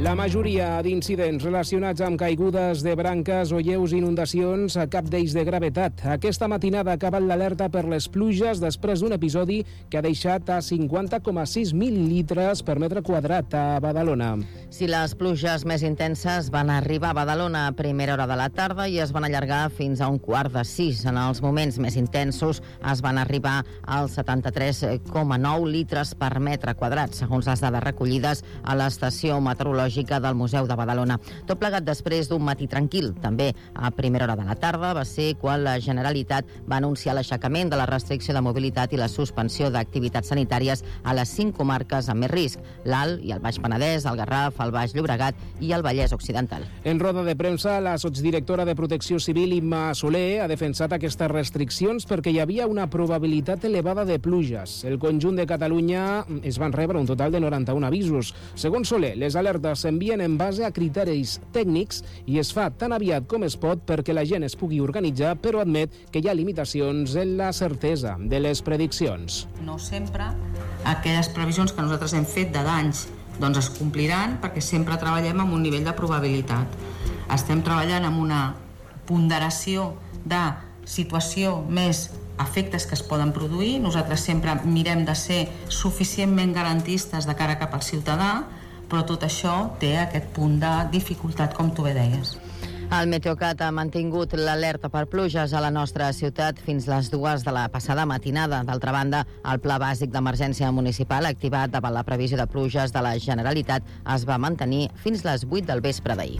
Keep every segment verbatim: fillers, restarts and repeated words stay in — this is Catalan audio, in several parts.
La majoria d'incidents relacionats amb caigudes de branques o lleus inundacions a cap d'ells de gravetat. Aquesta matinada ha acabat l'alerta per les pluges després d'un episodi que ha deixat a cinquanta coma sis mil litres per metre quadrat a Badalona. Si les pluges més intenses van arribar a Badalona a primera hora de la tarda i es van allargar fins a un quart de sis. En els moments més intensos es van arribar als setanta-tres coma nou litres per metre quadrat, segons les dades recollides a l'estació meteorològica del Museu de Badalona. Tot plegat després d'un matí tranquil. També a primera hora de la tarda va ser quan la Generalitat va anunciar l'aixecament de la restricció de mobilitat i la suspensió d'activitats sanitàries a les cinc comarques amb més risc: l'Alt i el Baix Penedès, el Garraf, el Baix Llobregat i el Vallès Occidental. En roda de premsa, la sotsdirectora de Protecció Civil, Imma Soler, ha defensat aquestes restriccions perquè hi havia una probabilitat elevada de pluges. El conjunt de Catalunya es van rebre un total de noranta-un avisos. Segons Soler, les alertes s'envien en base a criteris tècnics i es fa tan aviat com es pot perquè la gent es pugui organitzar, però admet que hi ha limitacions en la certesa de les prediccions. No sempre aquelles previsions que nosaltres hem fet de danys doncs es compliran, perquè sempre treballem amb un nivell de probabilitat. Estem treballant amb una ponderació de situació més efectes que es poden produir. Nosaltres sempre mirem de ser suficientment garantistes de cara cap al ciutadà, però tot això té aquest punt de dificultat, com tu bé deies. El Meteocat ha mantingut l'alerta per pluges a la nostra ciutat fins les dues de la passada matinada. D'altra banda, el Pla Bàsic d'Emergència Municipal, activat davant la previsió de pluges de la Generalitat, es va mantenir fins les vuit del vespre d'ahir.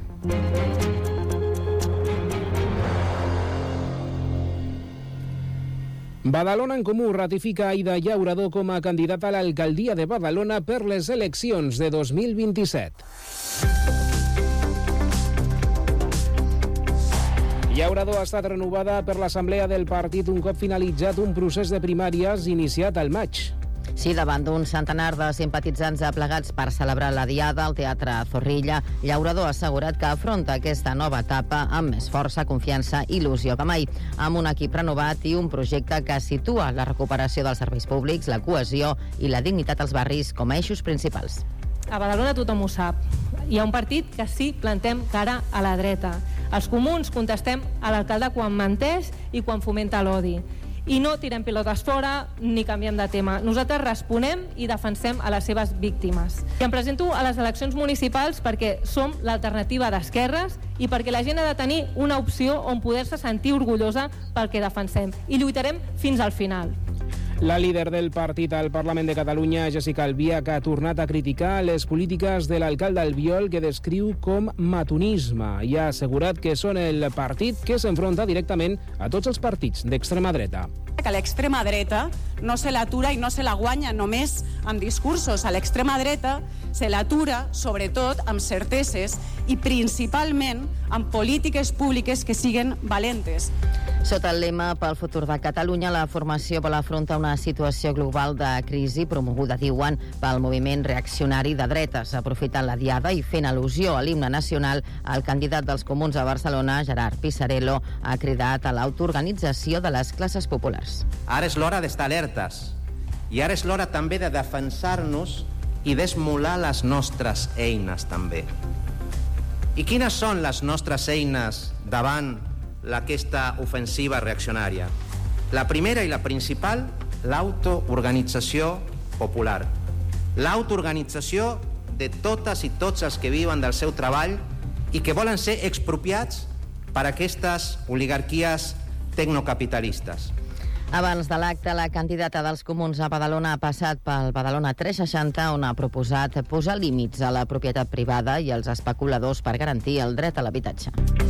Badalona en Comú ratifica Aida Llauradó com a candidata a l'alcaldia de Badalona per les eleccions de dos mil vint-i-set. Llauradó ha estat renovada per l'assemblea del partit un cop finalitzat un procés de primàries iniciat al maig. Sí, davant d'un centenar de simpatitzants aplegats per celebrar la Diada al Teatre Zorrilla, Llauradó ha assegurat que afronta aquesta nova etapa amb més força, confiança i il·lusió que mai, amb un equip renovat i un projecte que situa la recuperació dels serveis públics, la cohesió i la dignitat als barris com a eixos principals. A Badalona tothom ho sap. Hi ha un partit que sí plantem cara a la dreta. Els comuns contestem a l'alcalde quan menteix i quan fomenta l'odi. I no tirem pilotes fora ni canviem de tema. Nosaltres responem i defensem a les seves víctimes. I em presento a les eleccions municipals perquè som l'alternativa d'esquerres i perquè la gent ha de tenir una opció on poder-se sentir orgullosa pel que defensem. I lluitarem fins al final. La líder del partit al Parlament de Catalunya, Jessica Albiach, ha tornat a criticar les polítiques de l'alcalde Albiol, que descriu com matonisme, i ha assegurat que són el partit que s'enfronta directament a tots els partits d'extrema dreta. Que l'extrema dreta no se l'atura i no se la guanya només amb discursos. A l'extrema dreta se l'atura, sobretot, amb certeses i principalment amb polítiques públiques que siguen valentes. Sota el lema pel futur de Catalunya, la formació vol afrontar una situació global de crisi promoguda, diuen, pel moviment reaccionari de dretes. Aprofitant la Diada i fent al·lusió a l'himne nacional, el candidat dels Comuns a Barcelona, Gerard Pisarello, ha cridat a l'autoorganització de les classes populars. Ara és l'hora d'estar alertes i ara és l'hora també de defensar-nos i d'esmolar les nostres eines també. I quines són les nostres eines davant aquesta ofensiva reaccionària? La primera i la principal, l'autoorganització popular. L'autoorganització de totes i tots els que viuen del seu treball i que volen ser expropiats per aquestes oligarquies tecnocapitalistes. Abans de l'acte, la candidata dels Comuns a Badalona ha passat pel Badalona tres seixanta, on ha proposat posar límits a la propietat privada i als especuladors per garantir el dret a l'habitatge.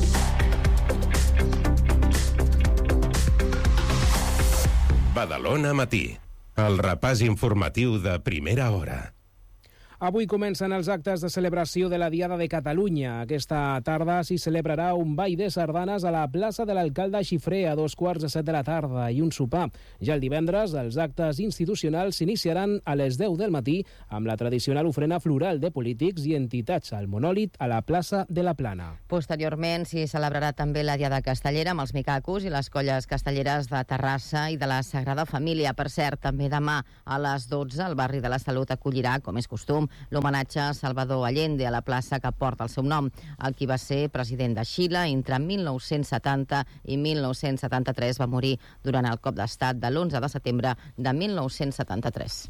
Badalona Matí, el repàs informatiu de primera hora. Avui comencen els actes de celebració de la Diada de Catalunya. Aquesta tarda s'hi celebrarà un ball de sardanes a la plaça de l'Alcalde Xifré a dos quarts de set de la tarda i un sopar. Ja el divendres, els actes institucionals s'iniciaran a les deu del matí amb la tradicional ofrena floral de polítics i entitats al monòlit a la plaça de la Plana. Posteriorment s'hi celebrarà també la Diada Castellera amb els micacos i les colles castelleres de Terrassa i de la Sagrada Família. Per cert, també demà a les dotze el barri de la Salut acollirà, com és costum, l'homenatge a Salvador Allende a la plaça que porta el seu nom, el qui va ser president de Xile entre mil nou-cents setanta i mil nou-cents setanta-tres. Va morir durant el cop d'estat de l'onze de setembre de mil nou-cents setanta-tres.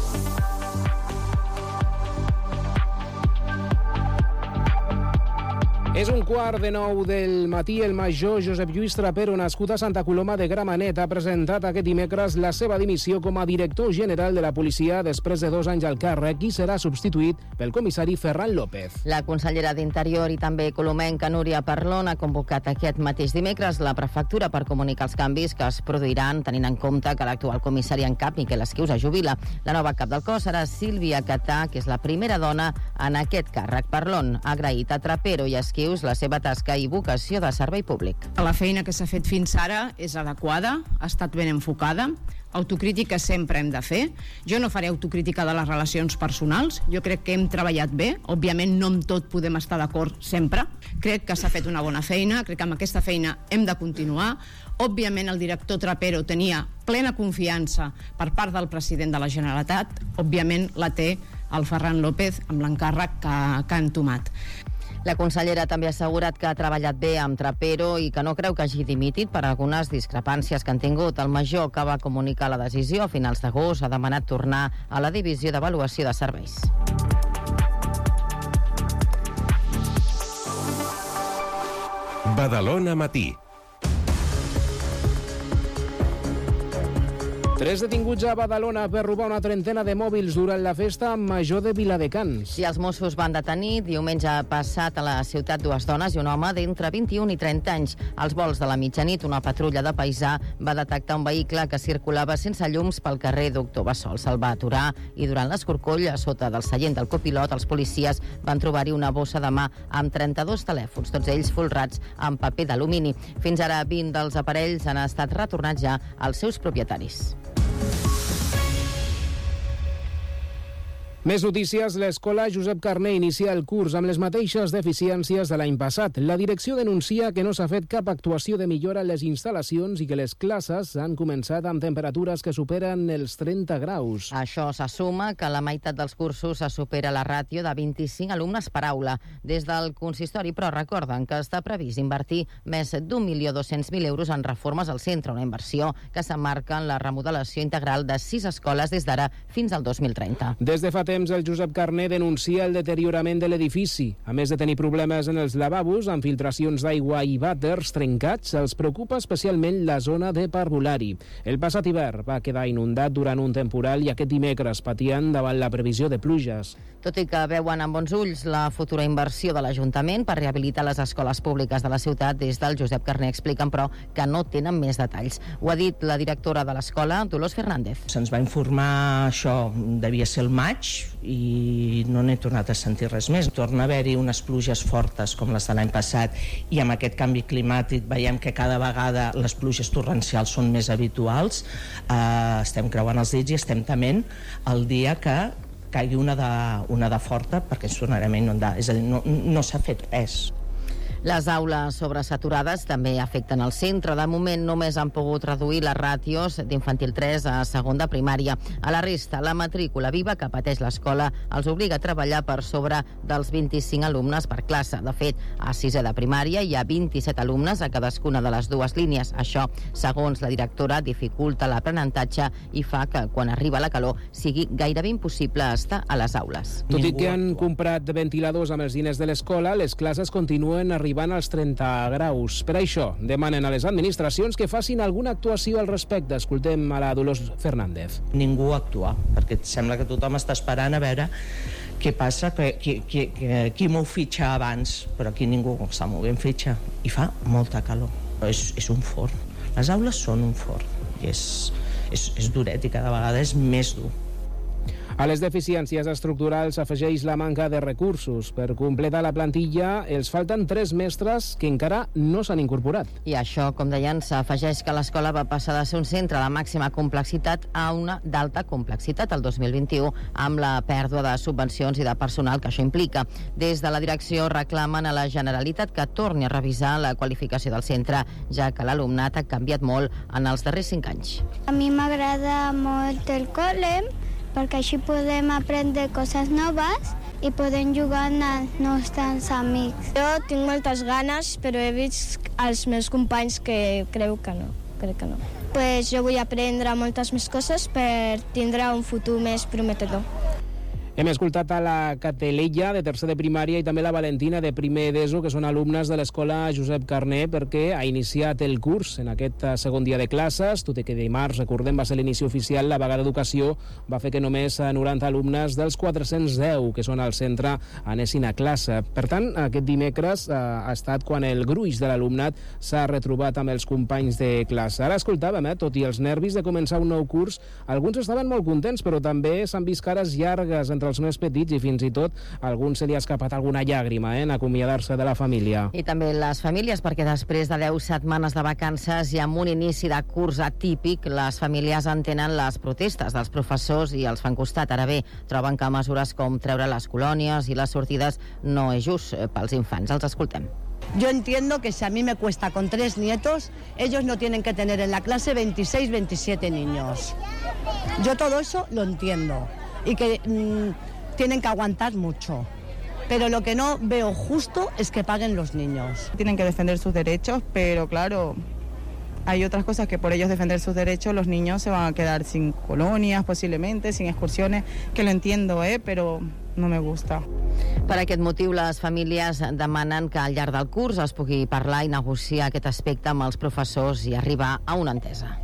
És un quart de nou del matí. El major Josep Lluís Trapero, nascut a Santa Coloma de Gramenet, ha presentat aquest dimecres la seva dimissió com a director general de la policia després de dos anys al càrrec i serà substituït pel comissari Ferran López. La consellera d'Interior i també colomenca Núria Parlon ha convocat aquest mateix dimecres la prefectura per comunicar els canvis que es produiran tenint en compte que l'actual comissari en cap, Miquel Esquius, es jubila. La nova cap del cos serà Sílvia Catà, que és la primera dona en aquest càrrec. Parlon ha agraït a Trapero i Esquius la seva tasca i vocació de servei públic. La feina que s'ha fet fins ara és adequada, ha estat ben enfocada. Autocrítica sempre hem de fer. Jo no faré autocrítica de les relacions personals. Jo crec que hem treballat bé. Òbviament no amb tot podem estar d'acord sempre. Crec que s'ha fet una bona feina. Crec que amb aquesta feina hem de continuar. Òbviament el director Trapero tenia plena confiança per part del president de la Generalitat. Òbviament la té el Ferran López amb l'encàrrec que, que ha entomat. La consellera també ha assegurat que ha treballat bé amb Trapero i que no creu que hagi dimitit per algunes discrepàncies que han tingut. El major, que va comunicar la decisió a finals d'agost, ha demanat tornar a la divisió d'avaluació de serveis. Badalona Matí. Tres detinguts a Badalona per robar una trentena de mòbils durant la festa major de Viladecans. Si els Mossos van detenir diumenge passat a la ciutat dues dones i un home d'entre vint-i-un i trenta anys. Als volts de la mitjanit, una patrulla de paisà va detectar un vehicle que circulava sense llums pel carrer Doctor Bassol. Se'l va aturar i durant l'escorcoll, a sota del seient del copilot, els policies van trobar-hi una bossa de mà amb trenta-dos telèfons, tots ells folrats amb paper d'alumini. Fins ara, vint dels aparells han estat retornats ja als seus propietaris. Més notícies. L'escola Josep Carner inicia el curs amb les mateixes deficiències de l'any passat. La direcció denuncia que no s'ha fet cap actuació de millora en les instal·lacions i que les classes han començat amb temperatures que superen els trenta graus. Això se suma que a la meitat dels cursos se supera la ràtio de vint-i-cinc alumnes per aula. Des del consistori, però, recorden que està previst invertir més d'un milió dos-cents mil euros en reformes al centre, una inversió que s'emmarca en la remodelació integral de sis escoles des d'ara fins al dos mil trenta. Des de fa temps, el Josep Carner denuncia el deteriorament de l'edifici. A més de tenir problemes en els lavabos, amb filtracions d'aigua i vàters trencats, els preocupa especialment la zona de parvulari. El passat hivern va quedar inundat durant un temporal i aquest dimecres patien davant la previsió de pluges. Tot i que veuen amb bons ulls la futura inversió de l'Ajuntament per rehabilitar les escoles públiques de la ciutat, des del Josep Carner expliquen, però, que no tenen més detalls. Ho ha dit la directora de l'escola, Dolors Fernández. Se'ns va informar, això devia ser el maig, i no n'he tornat a sentir res més. Torna a haver-hi unes pluges fortes com les de l'any passat i amb aquest canvi climàtic veiem que cada vegada les pluges torrencials són més habituals. Eh, estem creuant els dits i estem tement el dia que caigui una de, una de forta perquè ens tornarem a inundar. És a dir, no, no s'ha fet res. Les aules sobresaturades també afecten el centre. De moment només han pogut reduir les ràtios d'infantil tres a segon de primària. A la resta, la matrícula viva que pateix l'escola els obliga a treballar per sobre dels vint-i-cinc alumnes per classe. De fet, a sisè de primària hi ha vint-i-set alumnes a cadascuna de les dues línies. Això, segons la directora, dificulta l'aprenentatge i fa que, quan arriba la calor, sigui gairebé impossible estar a les aules. Tot i que han comprat ventiladors amb els diners de l'escola, les classes continuen arribant arribant als trenta graus. Per això, demanen a les administracions que facin alguna actuació al respecte. Escoltem a la Dolors Fernández. Ningú actua, perquè sembla que tothom està esperant a veure què passa, que, qui, qui, qui mou fitxa abans, però aquí ningú està movent fitxa. I fa molta calor. És, és un forn. Les aules són un forn. I és, és, és duret i cada vegada és més dur. A les deficiències estructurals s'afegeix la manca de recursos. Per completar la plantilla, els falten tres mestres que encara no s'han incorporat. I això, com deien, s'afegeix que l'escola va passar de ser un centre de màxima complexitat a una d'alta complexitat el dos mil vint-i-u, amb la pèrdua de subvencions i de personal que això implica. Des de la direcció reclamen a la Generalitat que torni a revisar la qualificació del centre, ja que l'alumnat ha canviat molt en els darrers cinc anys. A mi m'agrada molt el col·le, perquè així podem aprendre coses noves i podem jugar amb els nostres amics. Jo tinc moltes ganes, però he vist als meus companys que creu que no, crec que no. Pues jo vull aprendre moltes més coses per tindre un futur més prometedor. Hem escoltat a la Cataleya, de tercer de primària, i també la Valentina, de primer d'ESO, que són alumnes de l'escola Josep Carner, perquè ha iniciat el curs en aquest segon dia de classes, tot i que dimarts, recordem, va ser l'inici oficial. La vaga d'educació va fer que només noranta alumnes dels quatre-cents deu que són al centre anessin a classe. Per tant, aquest dimecres eh, ha estat quan el gruix de l'alumnat s'ha retrobat amb els companys de classe. Ara escoltàvem, eh, tot i els nervis de començar un nou curs, alguns estaven molt contents, però també s'han vist cares llargues entre els més petits i fins i tot a alguns se li ha escapat alguna llàgrima eh, en acomiadar-se de la família. I també les famílies, perquè després de deu setmanes de vacances i amb un inici de curs atípic, les famílies entenen les protestes dels professors i els fan costat. Ara bé, troben que mesures com treure les colònies i les sortides no és just pels infants. Els escoltem. Yo entiendo que si a mí me cuesta con tres nietos, ellos no tienen que tener en la clase veintiséis, veintisiete niños. Yo todo eso lo entiendo. Y que mmm, tienen que aguantar mucho. Pero lo que no veo justo es que paguen los niños. Tienen que defender sus derechos, pero claro, hay otras cosas que por ellos defender sus derechos los niños se van a quedar sin colonias posiblemente, sin excursiones, que lo entiendo, ¿eh? Pero no me gusta. Per aquest motiu, les famílies demanen que al llarg del curs es pugui parlar i negociar aquest aspecte amb els professors i arribar a una entesa.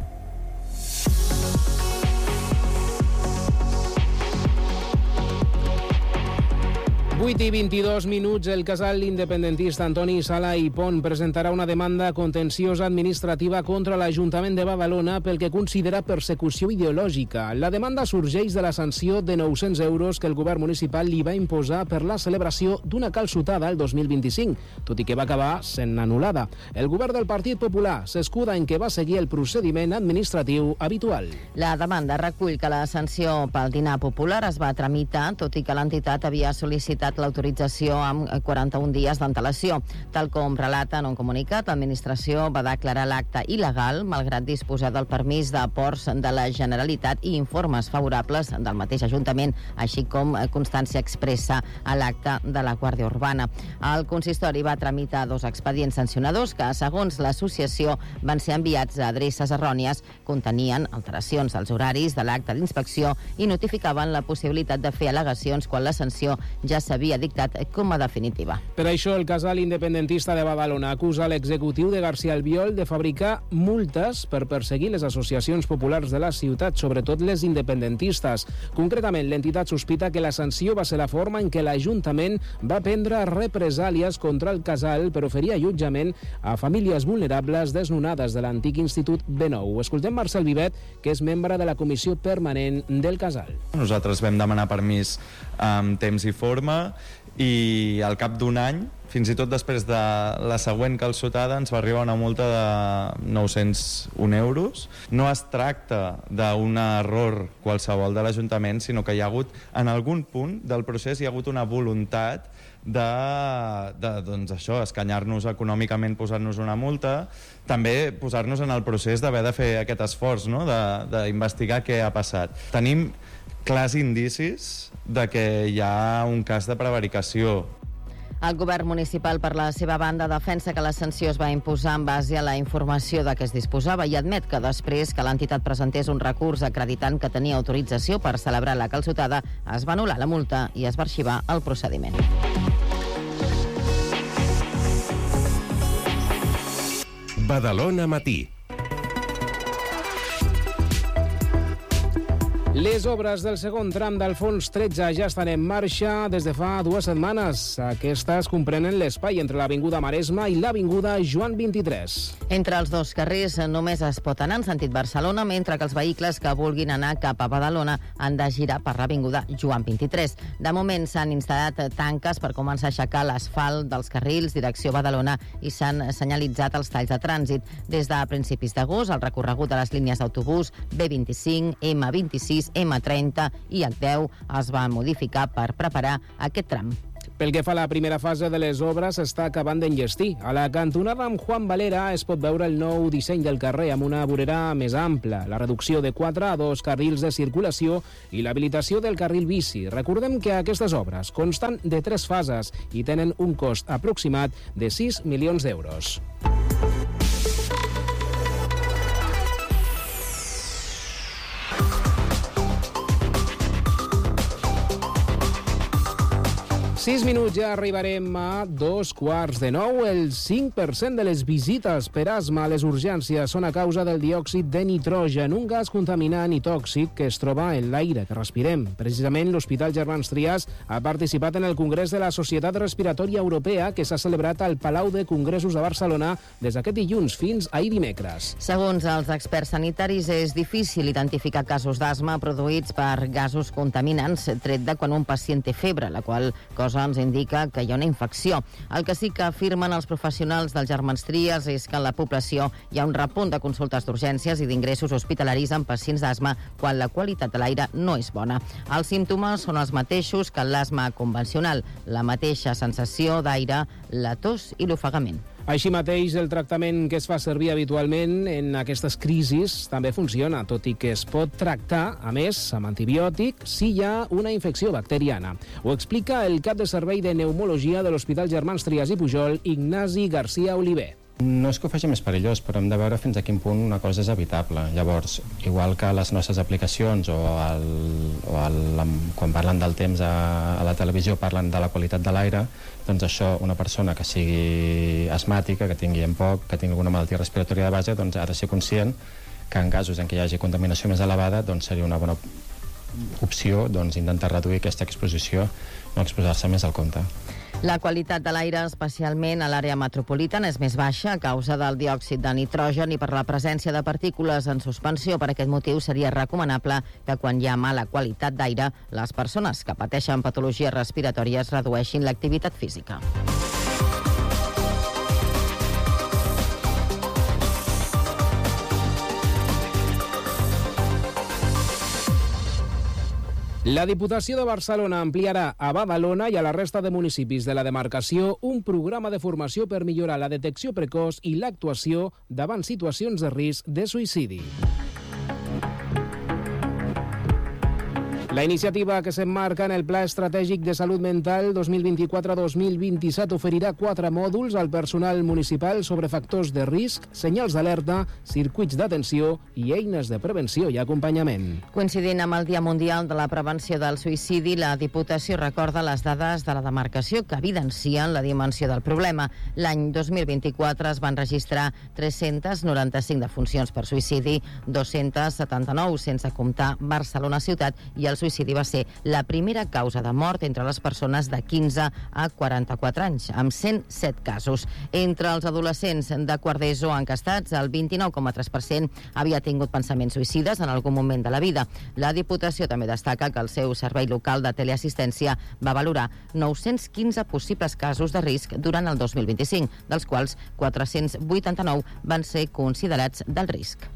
vuit i vint-i-dos minuts, el casal independentista Antoni Sala i Pont presentarà una demanda contenciosa administrativa contra l'Ajuntament de Badalona pel que considera persecució ideològica. La demanda sorgeix de la sanció de nou-cents euros que el govern municipal li va imposar per la celebració d'una calçotada el dos mil vint-i-cinc, tot i que va acabar sent anul·lada. El govern del Partit Popular s'escuda en què va seguir el procediment administratiu habitual. La demanda recull que la sanció pel dinar popular es va tramitar, tot i que l'entitat havia sol·licitat l'autorització amb quaranta-un dies d'antelació. Tal com relata en un comunicat, l'administració va declarar l'acte il·legal, malgrat disposar del permís d'aports de la Generalitat i informes favorables del mateix Ajuntament, així com constància expressa a l'acte de la Guàrdia Urbana. El consistori va tramitar dos expedients sancionadors que, segons l'associació, van ser enviats a adreces errònies, contenien alteracions als horaris de l'acte d'inspecció i notificaven la possibilitat de fer al·legacions quan la sanció ja s'havia havia dictat com a definitiva. Per això, el casal independentista de Badalona acusa l'executiu de García Albiol de fabricar multes per perseguir les associacions populars de la ciutat, sobretot les independentistes. Concretament, l'entitat sospita que la sanció va ser la forma en què l'Ajuntament va prendre represàlies contra el casal per oferir allotjament a famílies vulnerables desnonades de l'antic Institut B nou. Escoltem Marcel Vivet, que és membre de la comissió permanent del casal. Nosaltres vam demanar permís amb temps i forma i al cap d'un any, fins i tot després de la següent calçotada, ens va arribar una multa de nou-cents un euros. No es tracta d'un error qualsevol de l'Ajuntament, sinó que hi ha hagut, en algun punt del procés, hi ha hagut una voluntat de, de doncs això, escanyar-nos econòmicament posant-nos una multa, també posar-nos en el procés d'haver de fer aquest esforç, no? d'investigar què ha passat. Tenim clars indicis de que hi ha un cas de prevaricació. El govern municipal, per la seva banda, defensa que la sanció es va imposar en base a la informació de què es disposava i admet que després que l'entitat presentés un recurs acreditant que tenia autorització per celebrar la calçotada, es va anul·lar la multa i es va arxivar el procediment. Badalona Matí. Les obres del segon tram del fons tretze ja estan en marxa des de fa dues setmanes. Aquestes comprenen l'espai entre l'Avinguda Maresme i l'Avinguda Joan vint-i-tres. Entre els dos carrers només es pot anar en sentit Barcelona, mentre que els vehicles que vulguin anar cap a Badalona han de girar per l'Avinguda Joan vint-i-tres. De moment s'han instal·lat tanques per començar a aixecar l'asfalt dels carrils direcció Badalona i s'han senyalitzat els talls de trànsit. Des de principis d'agost, el recorregut de les línies d'autobús B vint-i-cinc, M vint-i-sis, M trenta i H deu es va modificar per preparar aquest tram. Pel que fa a la primera fase de les obres, s'està acabant d'enllestir. A la cantonada amb Juan Valera es pot veure el nou disseny del carrer amb una vorera més ampla, la reducció de quatre a dos carrils de circulació i l'habilitació del carril bici. Recordem que aquestes obres consten de tres fases i tenen un cost aproximat de sis milions d'euros. Sis minuts, ja arribarem a dos quarts de nou. El cinc per cent de les visites per asma a les urgències són a causa del diòxid de nitrogen, un gas contaminant i tòxic que es troba en l'aire que respirem. Precisament, l'Hospital Germans Trias ha participat en el Congrés de la Societat Respiratòria Europea que s'ha celebrat al Palau de Congressos de Barcelona des d'aquest dilluns fins ahir dimecres. Segons els experts sanitaris, és difícil identificar casos d'asma produïts per gasos contaminants, tret de quan un pacient té febre, la qual cosa ens indica que hi ha una infecció. El que sí que afirmen els professionals del Germans Trias és que en la població hi ha un repunt de consultes d'urgències i d'ingressos hospitalaris amb pacients d'asma quan la qualitat de l'aire no és bona. Els símptomes són els mateixos que l'asma convencional, la mateixa sensació d'aire, la tos i l'ofegament. Així mateix, el tractament que es fa servir habitualment en aquestes crisis també funciona, tot i que es pot tractar, a més, amb antibiòtic, si hi ha una infecció bacteriana. Ho explica el cap de servei de pneumologia de l'Hospital Germans Trias i Pujol, Ignasi García Oliver. No és que ho faci més perillós, però hem de veure fins a quin punt una cosa és evitable. Llavors, igual que les nostres aplicacions o, el, o el, quan parlen del temps a, a la televisió parlen de la qualitat de l'aire, doncs això, una persona que sigui asmàtica, que tingui en poc, que tingui alguna malaltia respiratòria de base, doncs ha de ser conscient que en casos en què hi hagi contaminació més elevada, doncs seria una bona opció doncs, intentar reduir aquesta exposició, no exposar-se més al compte. La qualitat de l'aire, especialment a l'àrea metropolitana, és més baixa a causa del diòxid de nitrogen i per la presència de partícules en suspensió. Per aquest motiu seria recomanable que quan hi ha mala qualitat d'aire, les persones que pateixen patologies respiratòries redueixin l'activitat física. La Diputació de Barcelona ampliarà a Badalona i a la resta de municipis de la demarcació un programa de formació per millorar la detecció precoç i l'actuació davant situacions de risc de suïcidi. La iniciativa que s'emmarca en el Pla Estratègic de Salut Mental dos mil vint-i-quatre dos mil vint-i-set oferirà quatre mòduls al personal municipal sobre factors de risc, senyals d'alerta, circuits d'atenció i eines de prevenció i acompanyament. Coincidint amb el Dia Mundial de la Prevenció del Suïcidi, la Diputació recorda les dades de la demarcació que evidencien la dimensió del problema. L'any dos mil vint-i-quatre es van registrar tres-cents noranta-cinc defuncions per suïcidi, dos-cents setanta-nou sense comptar Barcelona ciutat, i el suïcidi va ser la primera causa de mort entre les persones de quinze a quaranta-quatre anys, amb cent set casos. Entre els adolescents de quart d'ESO encastats, el vint-i-nou coma tres per cent havia tingut pensaments suïcides en algun moment de la vida. La Diputació també destaca que el seu servei local de teleassistència va valorar nou-cents quinze possibles casos de risc durant el dos mil vint-i-cinc, dels quals quatre-cents vuitanta-nou van ser considerats d'alt risc.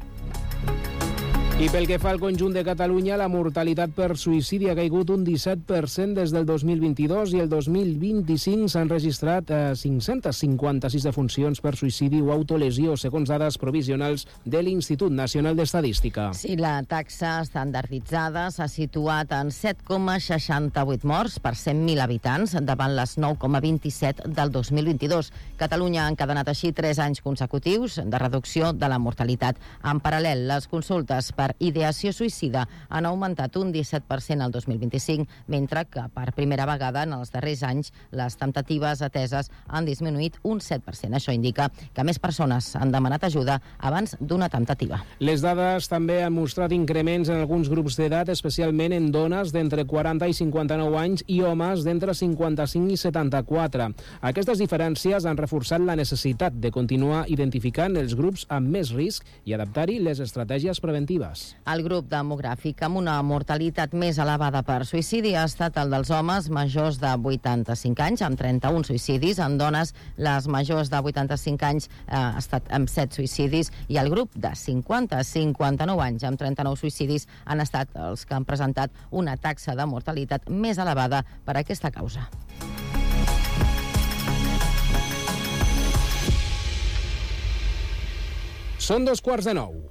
I pel que fa al conjunt de Catalunya, la mortalitat per suïcidi ha caigut un disset per cent des del dos mil vint-i-dos i el dos mil vint-i-cinc s'han registrat eh, cinc-cents cinquanta-sis defuncions per suïcidi o autolesió, segons dades provisionals de l'Institut Nacional d'Estadística. Sí, la taxa estandarditzada s'ha situat en set coma seixanta-vuit morts per cent mil habitants, davant les nou coma vint-i-set del dos mil vint-i-dos. Catalunya ha encadenat així tres anys consecutius de reducció de la mortalitat. En paral·lel, les consultes per ideació suïcida han augmentat un disset per cent al dos mil vint-i-cinc, mentre que per primera vegada en els darrers anys les temptatives ateses han disminuït un set per cent. Això indica que més persones han demanat ajuda abans d'una temptativa. Les dades també han mostrat increments en alguns grups d'edat, especialment en dones d'entre quaranta i cinquanta-nou anys i homes d'entre cinquanta-cinc i setanta-quatre. Aquestes diferències han reforçat la necessitat de continuar identificant els grups amb més risc i adaptar-hi les estratègies preventives. El grup demogràfic amb una mortalitat més elevada per suïcidi ha estat el dels homes majors de vuitanta-cinc anys, amb trenta-un suïcidis. En dones, les majors de vuitanta-cinc anys eh, ha estat amb set suïcidis, i el grup de cinquanta a cinquanta-nou anys amb trenta-nou suïcidis han estat els que han presentat una taxa de mortalitat més elevada per aquesta causa. Són dos quarts de nou.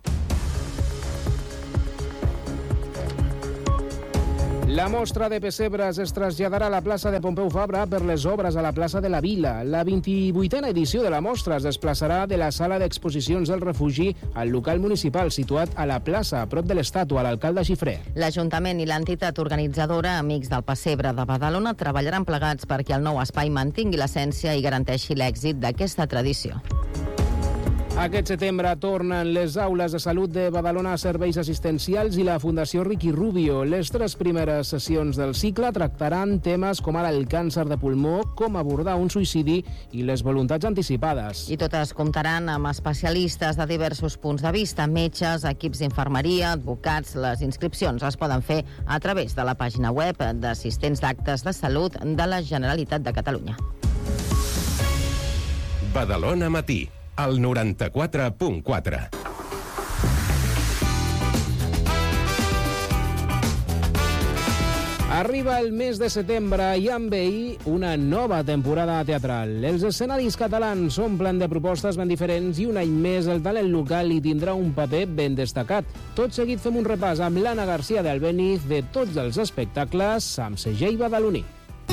La mostra de pessebres es traslladarà a la plaça de Pompeu Fabra per les obres a la plaça de la Vila. La vint-i-vuitena edició de la mostra es desplaçarà de la sala d'exposicions del refugi al local municipal situat a la plaça, a prop de l'estàtua, a l'alcalde Xifré. L'Ajuntament i l'entitat organitzadora Amics del Pessebre de Badalona treballaran plegats perquè el nou espai mantingui l'essència i garanteixi l'èxit d'aquesta tradició. Aquest setembre tornen les aules de salut de Badalona a serveis assistencials i la Fundació Ricky Rubio. Les tres primeres sessions del cicle tractaran temes com ara el càncer de pulmó, com abordar un suïcidi i les voluntats anticipades. I totes comptaran amb especialistes de diversos punts de vista, metges, equips d'infermeria, advocats. Les inscripcions es poden fer a través de la pàgina web d'assistents d'actes de salut de la Generalitat de Catalunya. Badalona Matí, al noranta-quatre punt quatre. Arriba el mes de setembre i amb ell una nova temporada teatral. Els escenaris catalans s'omplen de propostes ben diferents i un any més el talent local hi tindrà un paper ben destacat. Tot seguit fem un repàs amb l'Anna García de Albéniz de tots els espectacles amb segell badaloní.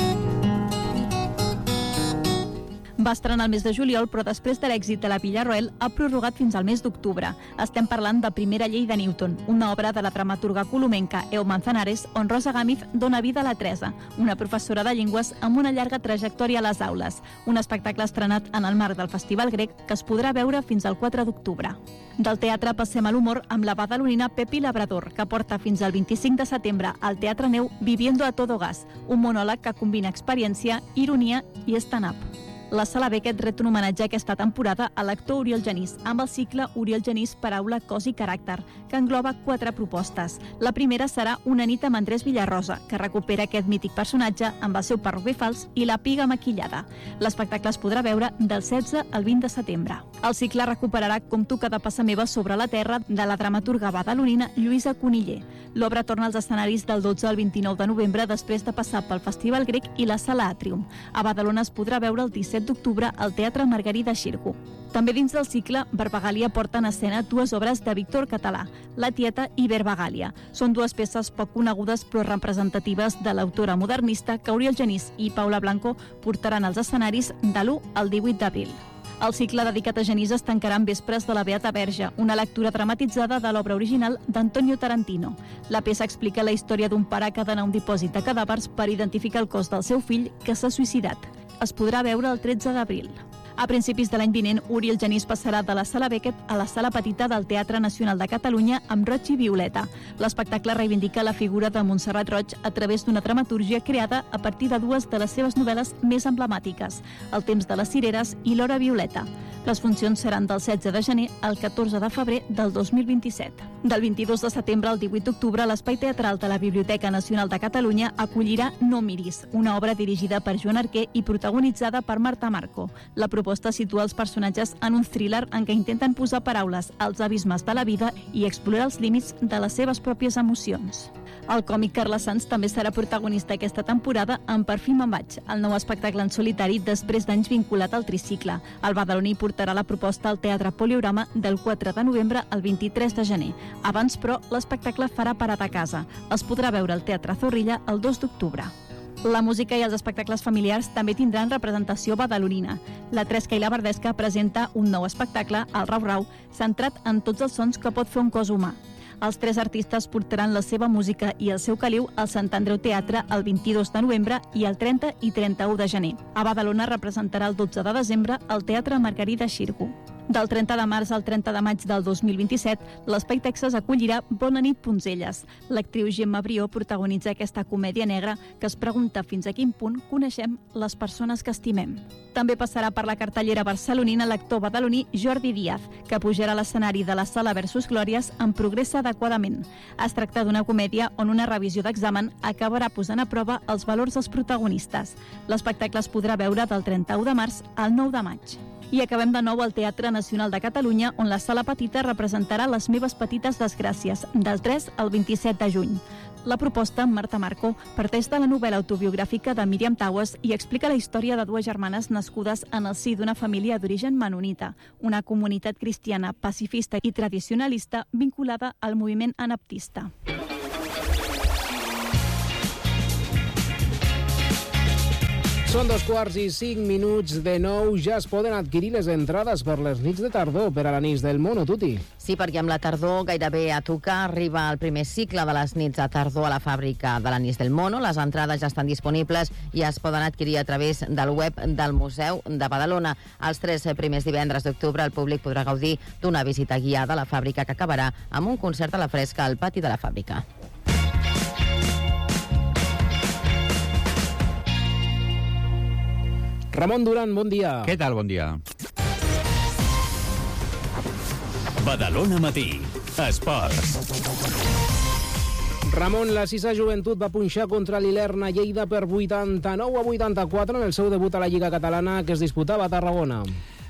Va estrenar el mes de juliol, però després de l'èxit de la Villarroel ha prorrogat fins al mes d'octubre. Estem parlant de Primera llei de Newton, una obra de la dramaturga colomenca Eo Manzanares, on Rosa Gámez dona vida a la Teresa, una professora de llengües amb una llarga trajectòria a les aules. Un espectacle estrenat en el marc del Festival Grec que es podrà veure fins al quatre d'octubre. Del teatre passem a l'humor amb la badalonina Pepi Labrador, que porta fins al vint-i-cinc de setembre al Teatre Neu Viviendo a todo gas, un monòleg que combina experiència, ironia i stand-up. La Sala Beckett ret un homenatge aquesta temporada a l'actor Oriol Genís, amb el cicle Oriol Genís Paraula, Cos i Caràcter, que engloba quatre propostes. La primera serà Una nit amb Andrés Villarrosa, que recupera aquest mític personatge amb el seu perruquer fals i la piga maquillada. L'espectacle es podrà veure del setze al vint de setembre. El cicle recuperarà Com tu cada passa meva sobre la terra, de la dramaturga badalonina Lluïsa Coniller. L'obra torna als escenaris del dotze al vint-i-nou de novembre després de passar pel Festival Grec i la Sala Atrium. A Badalona es podrà veure el disset d'octubre al Teatre Margarida Xirgu. També dins del cicle, Verbagàlia porta en escena dues obres de Víctor Català, La tieta i Verbagàlia. Són dues peces poc conegudes però representatives de l'autora modernista que Oriol Genís i Paula Blanco portaran als escenaris de l'u al divuit d'abril. El cicle dedicat a Genís es tancarà en Vespres de la Beata Verge, una lectura dramatitzada de l'obra original d'Antonio Tarantino. La peça explica la història d'un pare que ha d'anar a un dipòsit de cadàvers per identificar el cos del seu fill que s'ha suïcidat. Es podrà veure el tretze d'abril. A principis de l'any vinent, Oriol Genís passarà de la Sala Beckett a la Sala Petita del Teatre Nacional de Catalunya amb Roig i Violeta. L'espectacle reivindica la figura de Montserrat Roig a través d'una dramatúrgia creada a partir de dues de les seves novel·les més emblemàtiques, El temps de les cireres i L'hora violeta. Les funcions seran del setze de gener al catorze de febrer del dos mil vint-i-set. Del vint-i-dos de setembre al divuit d'octubre, l'Espai Teatral de la Biblioteca Nacional de Catalunya acollirà No miris, una obra dirigida per Joan Arquer i protagonitzada per Marta Marco. La proposta situa els personatges en un thriller en què intenten posar paraules als abismes de la vida i explorar els límits de les seves pròpies emocions. El còmic Carles Sans també serà protagonista aquesta temporada amb Per fi me'n vaig, el nou espectacle en solitari després d'anys vinculat al tricicle. El badaloní portarà la proposta al Teatre Poliorama del quatre de novembre al vint-i-tres de gener. Abans, però, l'espectacle farà parada a casa. Es podrà veure al Teatre Zorrilla el dos d'octubre. La música i els espectacles familiars també tindran representació badalonina. La Tresca i la Verdesca presenta un nou espectacle, el Rau Rau, centrat en tots els sons que pot fer un cos humà. Els tres artistes portaran la seva música i el seu caliu al Sant Andreu Teatre el vint-i-dos de novembre i el trenta i trenta-u de gener. A Badalona representarà el dotze de desembre al Teatre Margarida Xirgu. Del trenta de març al trenta de maig del dos mil vint-i-set, l'Espai Texas acollirà Bona nit, Poncelles. L'actriu Gemma Brió protagonitza aquesta comèdia negra que es pregunta fins a quin punt coneixem les persones que estimem. També passarà per la cartellera barcelonina l'actor badaloní Jordi Díaz, que pujarà a l'escenari de la Sala Versus Glòries en Progressa adequadament. Es tracta d'una comèdia on una revisió d'examen acabarà posant a prova els valors dels protagonistes. L'espectacle es podrà veure del trenta-u de març al nou de maig. I acabem de nou al Teatre Nacional de Catalunya, on la Sala Petita representarà Les meves petites desgràcies, del tres al vint-i-set de juny. La proposta, Marta Marco, parteix de la novel·la autobiogràfica de Miriam Towers i explica la història de dues germanes nascudes en el si d'una família d'origen menonita, una comunitat cristiana pacifista i tradicionalista vinculada al moviment anabaptista. Són dos quarts i cinc minuts de nou. Ja es poden adquirir les entrades per les nits de tardor per a l'Anís del Mono, Tuti. Sí, perquè amb la tardor gairebé a tocar arriba el primer cicle de les nits de tardor a la fàbrica de l'Anís del Mono. Les entrades ja estan disponibles i es poden adquirir a través del web del Museu de Badalona. Els tres primers divendres d'octubre el públic podrà gaudir d'una visita guiada a la fàbrica que acabarà amb un concert a la fresca al pati de la fàbrica. Ramon Duran, bon dia. Què tal, bon dia? Badalona Matí, esports. Ramon, la sisena joventut va punxar contra l'Ilerna Lleida per vuitanta-nou a vuitanta-quatre en el seu debut a la Lliga Catalana que es disputava a Tarragona.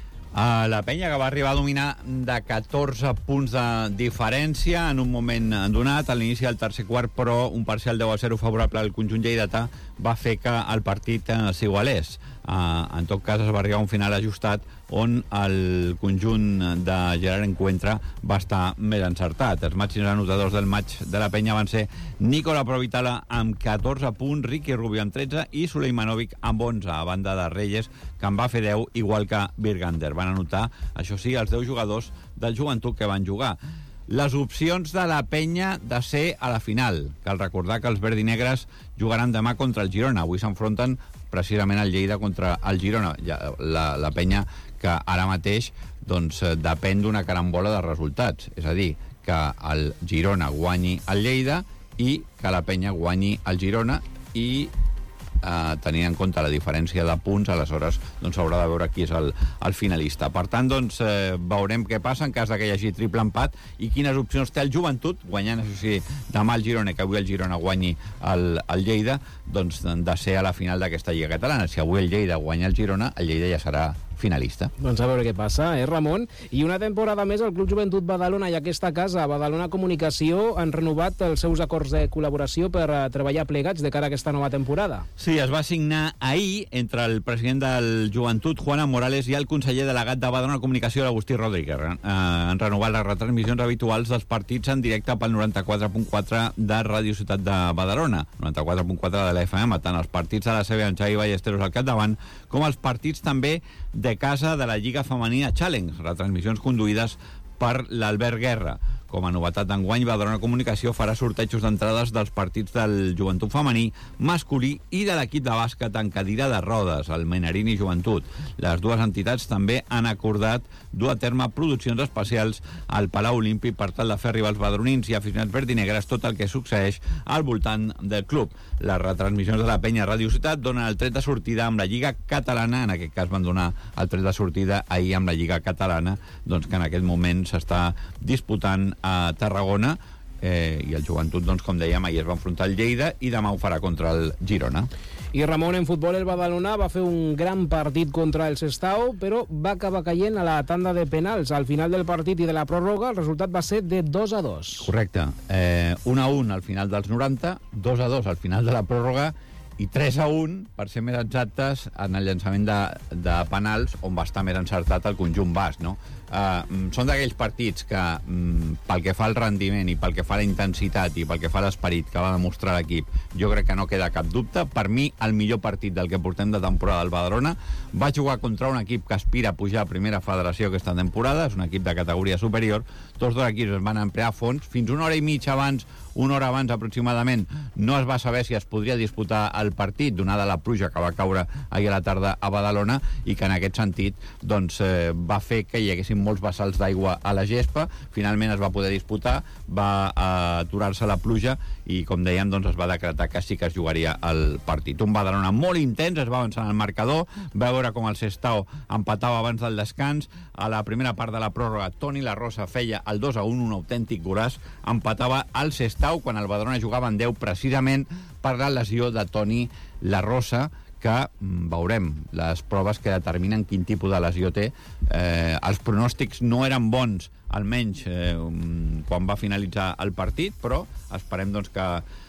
Uh, la penya que va arribar a dominar de catorze punts de diferència en un moment donat, a l'inici del tercer quart, però un parcial deu a zero favorable al conjunt lleidatà va fer que el partit uh, s'igualés. Uh, en tot cas, es va arribar a un final ajustat on el conjunt de Gerard Encuentra va estar més encertat. Els màxims anotadors del maig de la penya van ser Nicola Provitala amb catorze punts, Ricky Rubio amb tretze i Suleimanovic amb onze, a banda de Reyes, que en va fer deu, igual que Birgander. Van anotar, això sí, els deu jugadors del Joventut que van jugar. Les opcions de la penya de ser a la final. Cal recordar que els verdinegres jugaran demà contra el Girona. Avui s'enfronten precisament el Lleida contra el Girona. La, la penya que ara mateix doncs, depèn d'una carambola de resultats. És a dir, que el Girona guanyi el Lleida i que la penya guanyi el Girona i eh, tenint en compte la diferència de punts, aleshores doncs s'haurà de veure qui és el, el finalista. Per tant, doncs, eh, veurem què passa en cas de que hi hagi triple empat i quines opcions té el Joventut, guanyant, això sí, demà el Girona, que avui el Girona guanyi el, el Lleida, doncs de ser a la final d'aquesta Lliga Catalana. Si avui el Lleida guanya el Girona, el Lleida ja serà finalista. Doncs a veure què passa, eh, Ramon? I una temporada més el Club Joventut Badalona i aquesta casa, Badalona Comunicació, han renovat els seus acords de col·laboració per uh, treballar plegats de cara a aquesta nova temporada. Sí, es va signar ahir entre el president del Joventut, Juana Morales, i el conseller delegat de Badalona Comunicació, l'Agustí Rodríguez. Eh, han renovat les retransmissions habituals dels partits en directe pel noranta-quatre punt quatre de Ràdio Ciutat de Badalona, noranta-quatre punt quatre de l'F M, tant els partits de la C B amb Xavi Ballesteros al capdavant, com els partits també de casa de la Lliga Femenina Challenge, retransmissions conduïdes per l'Albert Guerra. Com a novetat d'enguany, Badalona Comunicació farà sortejos d'entrades dels partits del Joventut Femení, masculí i de l'equip de bàsquet en cadira de rodes, el Menarini Joventut. Les dues entitats també han acordat dur a terme produccions especials al Palau Olímpic per tal de fer arribar als badalonins i aficionats verdinegres tot el que succeeix al voltant del club. Les retransmissions de la penya Ràdio Ciutat donen el tret de sortida amb la Lliga Catalana, en aquest cas van donar el tret de sortida ahir amb la Lliga Catalana, doncs que en aquest moment s'està disputant a Tarragona, eh, i el Joventut, doncs, com dèiem, ahir es va enfrontar al Lleida i demà ho farà contra el Girona. I Ramon, en futbol el Badalona va fer un gran partit contra el Sestao, però va acabar caient a la tanda de penals. Al final del partit i de la pròrroga el resultat va ser de dos a dos. Correcte. Eh, un a un al final dels noranta, dos a dos al final de la pròrroga i tres a un, per ser més exactes, en el llançament de, de penals, on va estar més encertat el conjunt basc, no? Uh, són d'aquells partits que, um, pel que fa al rendiment i pel que fa a la intensitat i pel que fa a l'esperit que va demostrar l'equip, jo crec que no queda cap dubte. Per mi, el millor partit del que portem de temporada del Badalona. Va jugar contra un equip que aspira a pujar a primera federació aquesta temporada, és un equip de categoria superior. Tots dos equips es van emplear a fons. Fins una hora i mitja abans, una hora abans aproximadament, no es va saber si es podria disputar el partit, donada la pluja que va caure ahir a la tarda a Badalona, i que en aquest sentit doncs, eh, va fer que hi haguessin molts vessals d'aigua a la gespa. Finalment es va poder disputar, va eh, aturar-se la pluja i, com dèiem, doncs, es va decretar que sí que es jugaria el partit. Un Badalona molt intens, es va avançar en el marcador, va veure com el Sestao empatava abans del descans. A la primera part de la pròrroga, Toni La Rosa feia el dos a un, un autèntic golaç, empatava el Sestao quan el Badalona jugava en deu, precisament per la lesió de Toni La Rosa, que mm, veurem les proves que determinen quin tipus de lesió té. Eh, els pronòstics no eren bons, almenys eh, quan va finalitzar el partit, però esperem doncs, que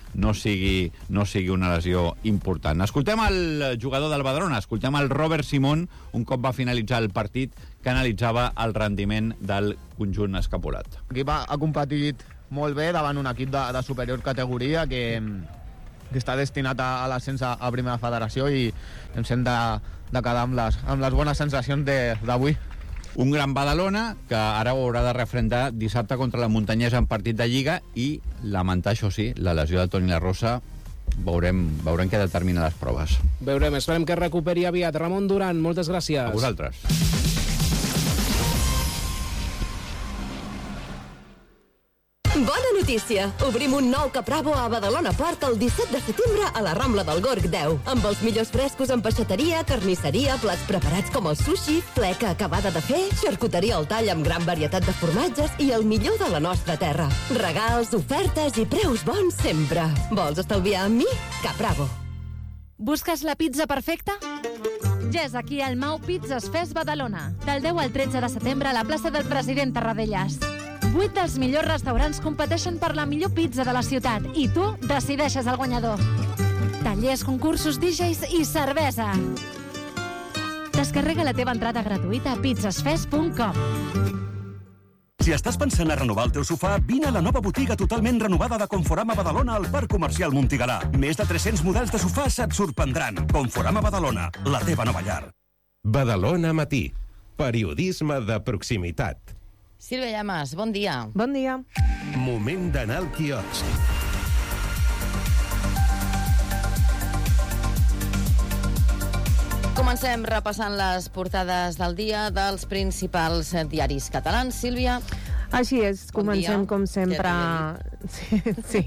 no sigui, no sigui una lesió important. Escoltem el jugador del Badalona, escoltem el Robert Simón, un cop va finalitzar el partit, que analitzava el rendiment del conjunt escapolat. L'equip ha, ha competit molt bé davant un equip de, de superior categoria que, que està destinat a, a l'ascens a, a primera federació i ens hem de, de quedar amb les, amb les bones sensacions d'avui. Un gran Badalona que ara ho haurà de refrendar dissabte contra la Muntanyesa en partit de Lliga i lamentar, això sí, la lesió de Toni La Rosa. Veurem, veurem què determina les proves. Veurem, esperem que recuperi aviat. Ramon Duran, moltes gràcies. A vosaltres. Bona notícia! Obrim un nou Capravo a Badalona Port el disset de setembre a la Rambla del Gorg deu, amb els millors frescos en peixateria, carnisseria, plats preparats com el sushi, fleca acabada de fer, xarcuteria al tall amb gran varietat de formatges i el millor de la nostra terra. Regals, ofertes i preus bons sempre. Vols estalviar amb mi? Capravo. Busques la pizza perfecta? Ja és aquí al Mau Pizzas Fest Badalona, del deu al tretze de setembre a la plaça del President Tarradellas. Vuit dels millors restaurants competeixen per la millor pizza de la ciutat i tu decideixes el guanyador. Tallers, concursos, D Js i cervesa. Descarrega la teva entrada gratuïta a pizzasfest punt com. Si estàs pensant a renovar el teu sofà, vine a la nova botiga totalment renovada de Conforama Badalona al Parc Comercial Montigalà. Més de tres-cents models de sofàs et sorprendran. Conforama Badalona, la teva nova llar. Badalona Matí. Periodisme de proximitat. Sílvia Llamas, bon dia. Bon dia. Moment d'anar al quiosc. Comencem repassant les portades del dia dels principals diaris catalans. Sílvia? Així és, bon comencem dia. com sempre sí, sí.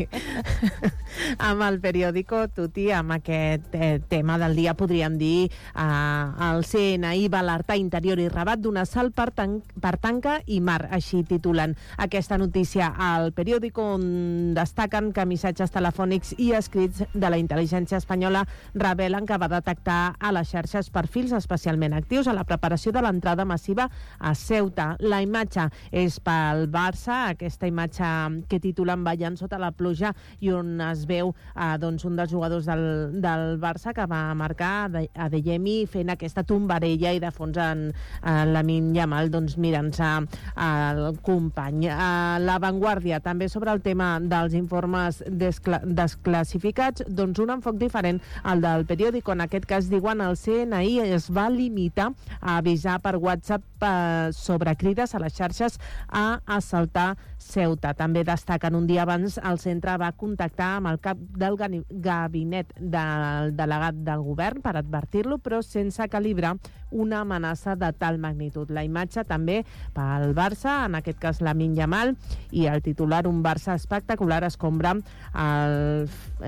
amb el periòdico Tuti, amb aquest eh, tema del dia, podríem dir eh, el C N I va alertar Interior i Rabat d'un assalt per, tan per tanca i mar, així titulen aquesta notícia al periòdico, on destaquen que missatges telefònics i escrits de la intel·ligència espanyola revelen que va detectar a les xarxes perfils especialment actius a la preparació de l'entrada massiva a Ceuta. La imatge és per el Barça, aquesta imatge que titulen ballant sota la pluja i on es veu eh, doncs un dels jugadors del, del Barça que va marcar Adeyemi fent aquesta tombarella i de fons en eh, Lamine Yamal doncs mirant-se al eh, company. Eh, la Vanguardia també sobre el tema dels informes descla desclassificats, doncs un enfoc diferent al del periòdico. En aquest cas diuen el C N I es va limitar a avisar per WhatsApp eh, sobre crides a les xarxes a assaltar Ceuta. També destaquen un dia abans el centre va contactar amb el cap del gabinet del delegat del govern per advertir-lo, però sense calibrar una amenaça de tal magnitud. La imatge també pel Barça, en aquest cas Lamine Yamal, i el titular, un Barça espectacular escombra el,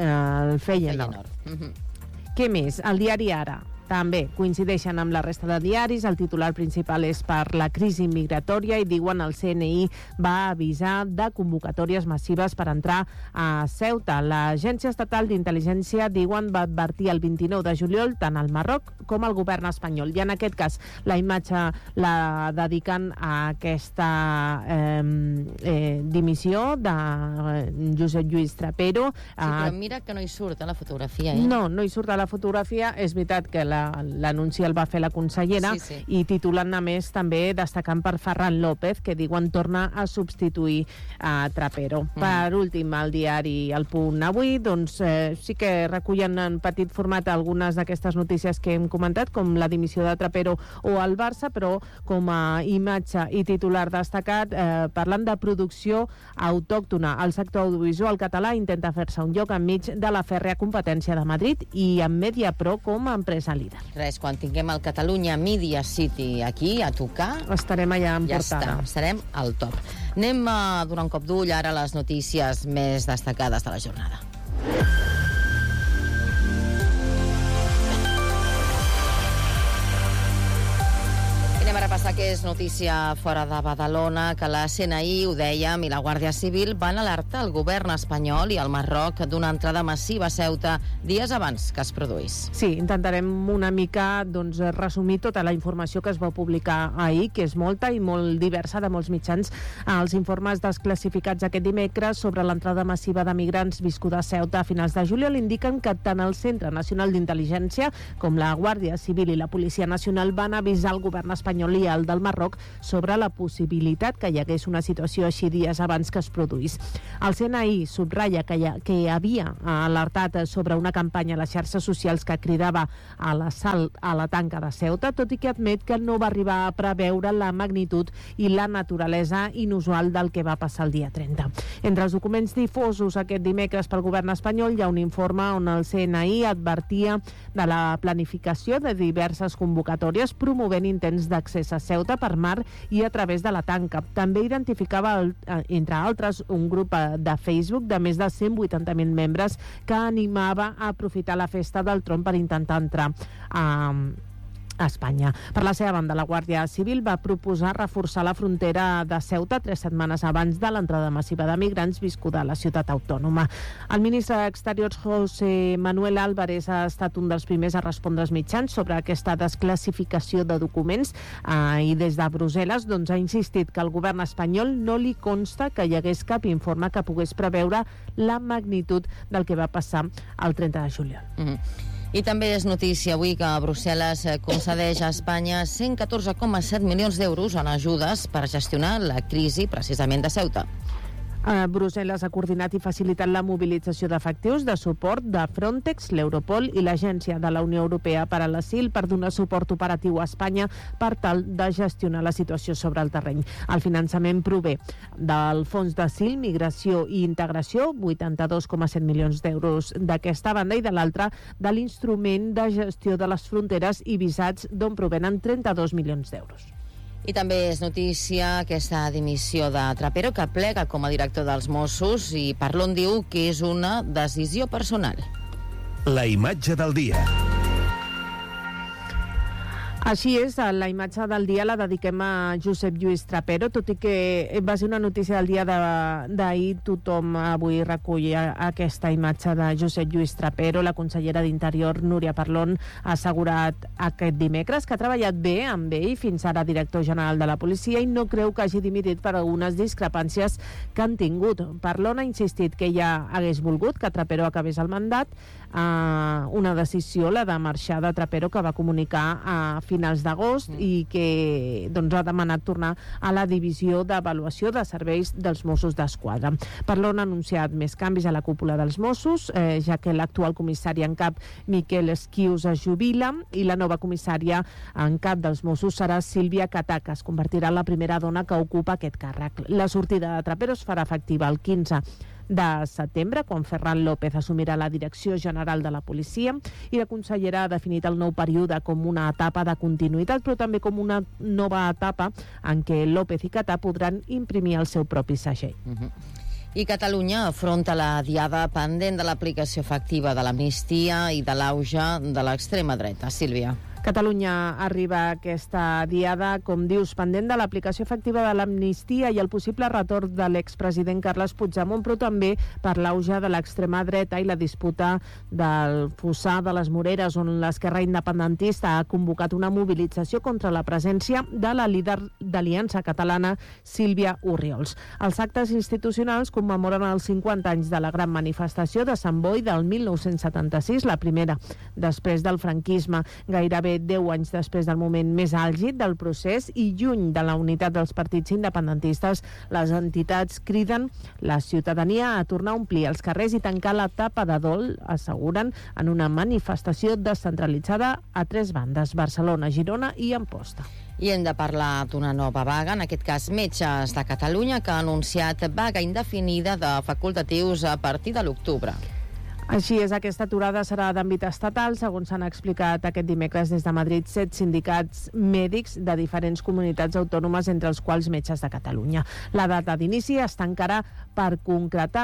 el Feyenoord. Mm-hmm. Què més? El diari Ara. També coincideixen amb la resta de diaris. El titular principal és per la crisi migratòria i diuen el C N I va avisar de convocatòries massives per entrar a Ceuta. L'Agència Estatal d'Intel·ligència, diuen, va advertir el vint-i-nou de juliol tant al Marroc com al govern espanyol. I en aquest cas la imatge la dediquen a aquesta eh, eh, dimissió de Josep Lluís Trapero. Sí, però mira que no hi surt a la fotografia. Eh? No, no hi surt a la fotografia. És veritat que l'anunci el va fer la consellera, sí, sí. I titulen a més també destacant per Ferran López, que diuen torna a substituir a Trapero. Mm. Per últim, el diari El Punt avui, doncs eh, sí que recullen en petit format algunes d'aquestes notícies que hem comentat, com la dimissió de Trapero o el Barça, però com a imatge i titular destacat, eh, parlant de producció autòctona. El sector audiovisual català intenta fer-se un lloc enmig de la fèrrea competència de Madrid i amb Mediapro com a empresa líder. Res, quan tinguem el Catalunya Media City aquí a tocar... Estarem allà en ja portada. Està, estarem al top. Anem a donar un cop d'ull ara a les notícies més destacades de la jornada. I anem a repassar passa que és notícia fora de Badalona, que la C N I, ho dèiem, i la Guàrdia Civil van alertar el govern espanyol i el Marroc d'una entrada massiva a Ceuta dies abans que es produís. Sí, intentarem una mica doncs, resumir tota la informació que es va publicar ahir, que és molta i molt diversa de molts mitjans. Els informes desclassificats aquest dimecres sobre l'entrada massiva de migrants viscuda a Ceuta a finals de juliol indiquen que tant el Centre Nacional d'Intel·ligència com la Guàrdia Civil i la Policia Nacional van avisar el govern espanyol i el del Marroc sobre la possibilitat que hi hagués una situació així dies abans que es produís. El C N I subratlla que, ha, que havia alertat sobre una campanya a les xarxes socials que cridava a l'assalt a la tanca de Ceuta, tot i que admet que no va arribar a preveure la magnitud i la naturalesa inusual del que va passar el dia trenta. Entre els documents difosos aquest dimecres pel govern espanyol hi ha un informe on el C N I advertia de la planificació de diverses convocatòries promovent intents d'accés a Ceuta per mar i a través de la tanca. També identificava, el, entre altres, un grup de Facebook de més de cent vuitanta mil membres que animava a aprofitar la festa del tron per intentar entrar a a Espanya. Per la seva banda, la Guàrdia Civil va proposar reforçar la frontera de Ceuta tres setmanes abans de l'entrada massiva de migrants viscuda a la ciutat autònoma. El ministre d'Exteriors, José Manuel Álvarez, ha estat un dels primers a respondre als mitjans sobre aquesta desclassificació de documents eh, i des de Brussel·les doncs, ha insistit que al govern espanyol no li consta que hi hagués cap informe que pogués preveure la magnitud del que va passar el trenta de juliol. Mm-hmm. I també és notícia avui que Brussel·les concedeix a Espanya cent catorze coma set milions d'euros en ajudes per gestionar la crisi precisament de Ceuta. Uh, Brussel·les ha coordinat i facilitat la mobilització d'efectius de suport de Frontex, l'Europol i l'Agència de la Unió Europea per a l'Asil per donar suport operatiu a Espanya per tal de gestionar la situació sobre el terreny. El finançament prové del Fons d'Asil, Migració i Integració, vuitanta-dos coma set milions d'euros d'aquesta banda, i de l'altra de l'Instrument de Gestió de les Fronteres i Visats, d'on provenen trenta-dos milions d'euros. I també és notícia aquesta dimissió de Trapero, que plega com a director dels Mossos, i Parlon diu que és una decisió personal. La imatge del dia. Així és, la imatge del dia la dediquem a Josep Lluís Trapero, tot i que va ser una notícia del dia d'ahir, tothom avui recull aquesta imatge de Josep Lluís Trapero. La consellera d'Interior, Núria Parlon, ha assegurat aquest dimecres que ha treballat bé amb ell, fins ara director general de la policia, i no creu que hagi dimitit per algunes discrepàncies que han tingut. Parlon ha insistit que ella hagués volgut que Trapero acabés el mandat, eh, una decisió, la de marxar de Trapero, que va comunicar a finals d'agost mm. i que doncs, ha demanat tornar a la divisió d'avaluació de serveis dels Mossos d'Esquadra. Parlon ha anunciat més canvis a la cúpula dels Mossos, eh, ja que l'actual comissari en cap, Miquel Esquius, es jubila, i la nova comissària en cap dels Mossos serà Sílvia Catà, que es convertirà en la primera dona que ocupa aquest càrrec. La sortida de Trapero es farà efectiva el quinze de setembre, quan Ferran López assumirà la direcció general de la policia, i la consellera ha definit el nou període com una etapa de continuïtat, però també com una nova etapa en què López i Catà podran imprimir el seu propi segell. Uh-huh. I Catalunya afronta la diada pendent de l'aplicació efectiva de l'amnistia i de l'auge de l'extrema dreta. Sílvia. Catalunya arriba a aquesta diada, com dius, pendent de l'aplicació efectiva de l'amnistia i el possible retorn de l'expresident Carles Puigdemont, però també per l'auge de l'extrema dreta i la disputa del Fossar de les Moreres, on l'esquerra independentista ha convocat una mobilització contra la presència de la líder d'Aliança Catalana, Sílvia Orriols. Els actes institucionals commemoren els cinquanta anys de la gran manifestació de Sant Boi del mil nou-cents setanta-sis, la primera després del franquisme, gairebé deu anys després del moment més àlgid del procés i lluny de la unitat dels partits independentistes. Les entitats criden la ciutadania a tornar a omplir els carrers i tancar l'etapa de dol, asseguren, en una manifestació descentralitzada a tres bandes, Barcelona, Girona i Amposta. I hem de parlar d'una nova vaga, en aquest cas Metges de Catalunya, que ha anunciat vaga indefinida de facultatius a partir de l'octubre. Així és, aquesta aturada serà d'àmbit estatal, segons s'han explicat aquest dimecres des de Madrid set sindicats mèdics de diferents comunitats autònomes, entre els quals Metges de Catalunya. La data d'inici està encara per concretar.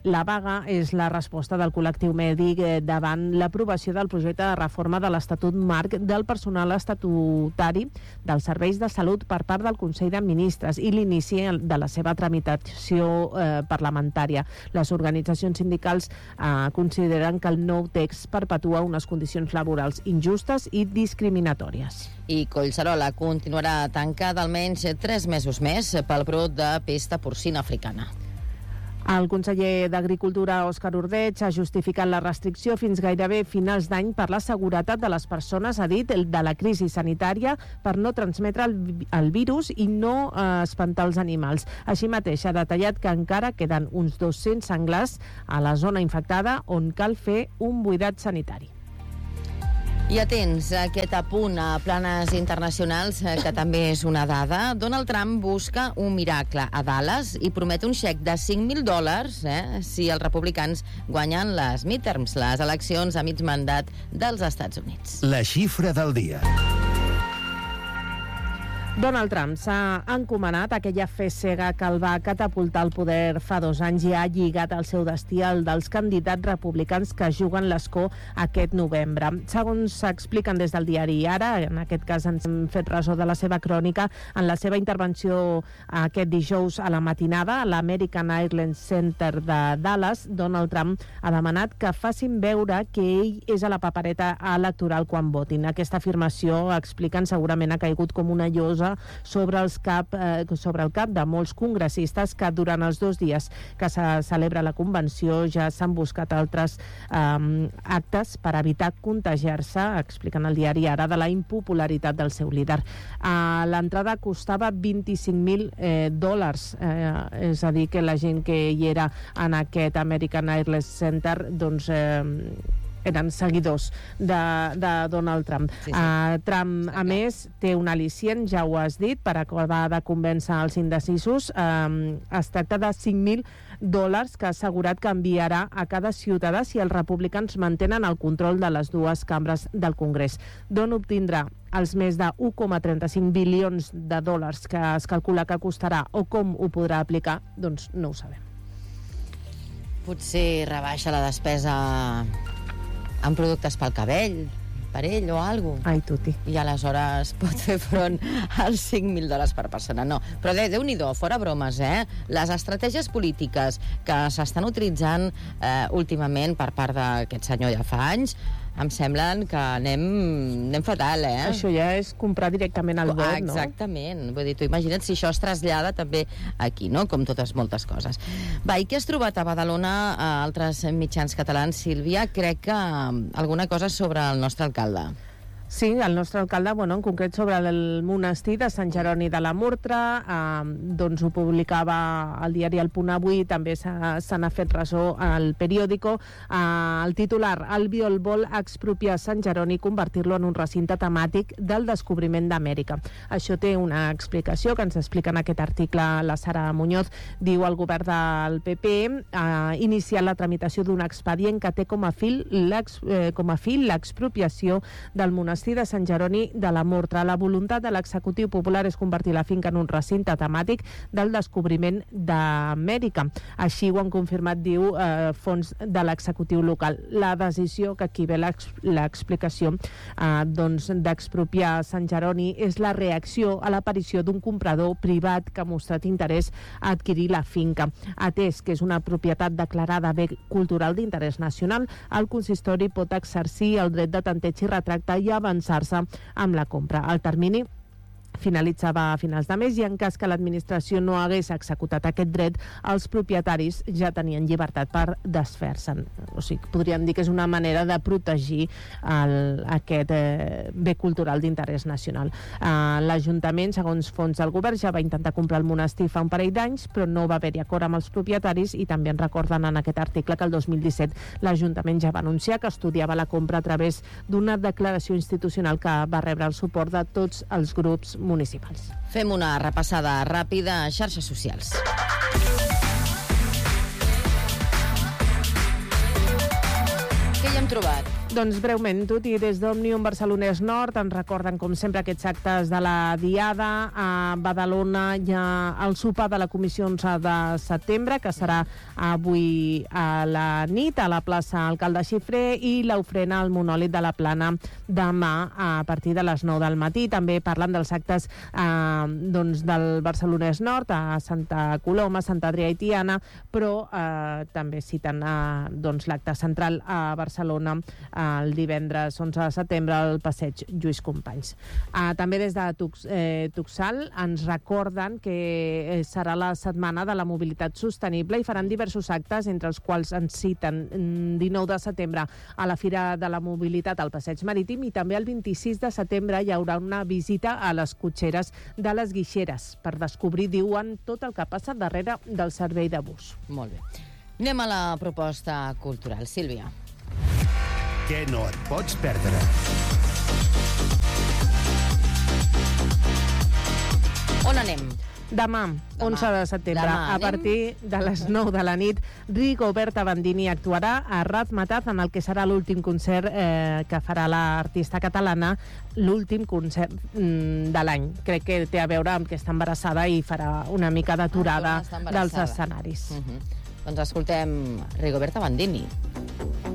La vaga és la resposta del col·lectiu mèdic davant l'aprovació del projecte de reforma de l'Estatut Marc del personal estatutari dels serveis de salut per part del Consell de Ministres i l'inici de la seva tramitació eh, parlamentària. Les organitzacions sindicals eh, consideren que el nou text perpetua unes condicions laborals injustes i discriminatòries. I Collserola continuarà tancada almenys tres mesos més pel brot de pesta porcina africana. El conseller d'Agricultura, Òscar Ordeig, ha justificat la restricció fins gairebé finals d'any per la seguretat de les persones, ha dit, de la crisi sanitària per no transmetre el, el virus i no eh, espantar els animals. Així mateix ha detallat que encara queden uns dos-cents senglars a la zona infectada on cal fer un buidat sanitari. I atents a aquest apunt a planes internacionals, que també és una dada. Donald Trump busca un miracle a Dallas i promet un xec de cinc mil dòlars eh, si els republicans guanyen les midterms, les eleccions a mig mandat dels Estats Units. La xifra del dia. Donald Trump s'ha encomanat aquella fe cega que el va catapultar al poder fa dos anys i ha lligat el seu destí al dels candidats republicans que juguen l'escó aquest novembre. Segons s'expliquen des del diari Ara, en aquest cas ens hem fet ressò de la seva crònica, en la seva intervenció aquest dijous a la matinada a l'American Airlines Center de Dallas, Donald Trump ha demanat que facin veure que ell és a la papereta electoral quan votin. Aquesta afirmació, expliquen, segurament ha caigut com una llosa sobre, els cap, eh, sobre el cap de molts congressistes que durant els dos dies que se celebra la convenció ja s'han buscat altres eh, actes per evitar contagiar-se, expliquen el diari Ara, de la impopularitat del seu líder. Eh, L'entrada costava vint-i-cinc mil eh, dòlars, eh, és a dir, que la gent que hi era en aquest American Airlines Center doncs eh, eren seguidors de, de Donald Trump. Sí, sí. Uh, Trump, a més, té un al·licient, ja ho has dit, per acabar de convèncer els indecisos. Um, es tracta de cinc mil dòlars que ha assegurat que enviarà a cada ciutadà si els republicans mantenen el control de les dues cambres del Congrés. D'on obtindrà els més de un coma trenta-cinc bilions de dòlars que es calcula que costarà o com ho podrà aplicar? Doncs no ho sabem. Potser rebaixa la despesa en productes pel cabell, per ell o alguna cosa. Ai, tuti. I aleshores pot fer front als cinc mil dòlars per persona. No, però Déu-n'hi-do, fora bromes, eh? Les estratègies polítiques que s'estan utilitzant eh, últimament per part d'aquest senyor ja fa anys, em semblen que anem, anem fatal, eh? Això ja és comprar directament al vot, ah, no? Exactament. Vull dir, tu imagina't si això es trasllada també aquí, no? Com totes moltes coses. Va, i què has trobat a Badalona a altres mitjans catalans, Sílvia? Crec que alguna cosa sobre el nostre alcalde. Sí, el nostre alcalde, bueno, en concret sobre el monestir de Sant Jeroni de la Murtra, eh, doncs ho publicava el diari El Punt Avui, també se n'ha fet ressò al periòdico. Eh, el titular, el Biol vol expropiar Sant Jeroni i convertir-lo en un recinte temàtic del descobriment d'Amèrica. Això té una explicació que ens explica en aquest article la Sara Muñoz. Diu el govern del P P ha eh, iniciat la tramitació d'un expedient que té com a fil eh, com a fil l'expropiació del monestir de Sant Jeroni de la Murtra. La voluntat de l'executiu popular és convertir la finca en un recinte temàtic del descobriment d'Amèrica. Així ho han confirmat, diu, eh, fons de l'executiu local. La decisió, que aquí ve l'explicació, eh, doncs d'expropiar Sant Jeroni és la reacció a l'aparició d'un comprador privat que ha mostrat interès a adquirir la finca. Atès que és una propietat declarada bé cultural d'interès nacional, el consistori pot exercir el dret de tanteig i retracte i avançar-se amb la compra. El termini finalitzava a finals de mes i en cas que l'administració no hagués executat aquest dret, els propietaris ja tenien llibertat per desfer-se'n. O sigui, podríem dir que és una manera de protegir el, aquest eh, bé cultural d'interès nacional. Eh, L'Ajuntament, segons fons del govern, ja va intentar comprar el monestir fa un parell d'anys, però no va haver-hi acord amb els propietaris i també en recorden en aquest article que el dos mil disset l'Ajuntament ja va anunciar que estudiava la compra a través d'una declaració institucional que va rebre el suport de tots els grups municipals. Fem una repassada ràpida a xarxes socials. Què hi hem trobat? Doncs breument, Tuti, des d'Òmnium Barcelonès Nord ens recorden, com sempre, aquests actes de la Diada. A Badalona hi ha el sopar de la Comissió onze de setembre, que serà avui a la nit a la plaça Alcalde Xifré, i l'ofrena al monòlit de la Plana demà a partir de les nou del matí. També parlen dels actes eh, doncs, del Barcelonès Nord, a Santa Coloma, Santa Adrià i Tiana, però eh, també citen eh, doncs, l'acte central a Barcelona el divendres onze de setembre al passeig Lluís Companys. Uh, també des de Tux, eh, Tuxal ens recorden que serà la setmana de la mobilitat sostenible i faran diversos actes, entre els quals ens citen dinou de setembre a la Fira de la Mobilitat al Passeig Marítim, i també el vint-i-sis de setembre hi haurà una visita a les cotxeres de les Guixeres per descobrir, diuen, tot el que passa darrere del servei de bus. Molt bé. Anem a la proposta cultural. Sílvia. Què no et pots perdre? On anem? Demà, onze de setembre, Demà a partir de les nou de la nit, Rigoberta Bandini actuarà a Razmataz, en el que serà l'últim concert eh, que farà l'artista catalana, l'últim concert mm, de l'any. Crec que té a veure amb que està embarassada i farà una mica d'aturada ah, dels escenaris. Uh-huh. Doncs escoltem Rigoberta Bandini.